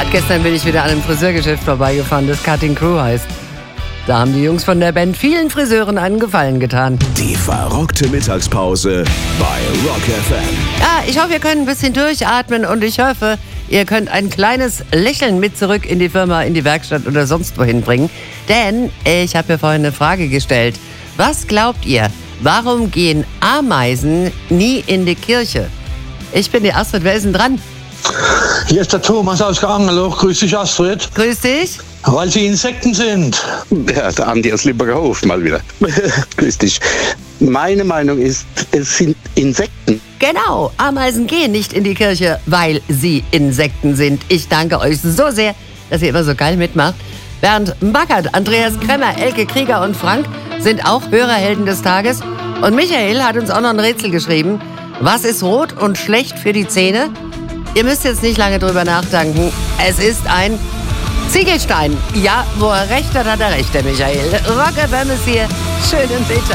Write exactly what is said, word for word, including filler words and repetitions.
Gestern bin ich wieder an einem Friseurgeschäft vorbeigefahren, das Cutting Crew heißt. Da haben die Jungs von der Band vielen Friseuren einen Gefallen getan. Die verrockte Mittagspause bei Rock F M. Ja, ich hoffe, ihr könnt ein bisschen durchatmen und ich hoffe, ihr könnt ein kleines Lächeln mit zurück in die Firma, in die Werkstatt oder sonst wohin bringen. Denn ich habe ja vorhin eine Frage gestellt. Was glaubt ihr, warum gehen Ameisen nie in die Kirche? Ich bin die Astrid, wer ist denn dran? Hier ist der Thomas aus Angeloch. Grüß dich, Astrid. Grüß dich. Weil sie Insekten sind. Ja, der Andi aus Limburgerhof mal wieder. Grüß dich. Meine Meinung ist, es sind Insekten. Genau, Ameisen gehen nicht in die Kirche, weil sie Insekten sind. Ich danke euch so sehr, dass ihr immer so geil mitmacht. Bernd Backert, Andreas Kremmer, Elke Krieger und Frank sind auch Hörerhelden des Tages. Und Michael hat uns auch noch ein Rätsel geschrieben. Was ist rot und schlecht für die Zähne? Ihr müsst jetzt nicht lange drüber nachdenken. Es ist ein Ziegelstein. Ja, wo er recht hat, hat er recht, der Michael. Rock F M ist hier. Schönen Mittag.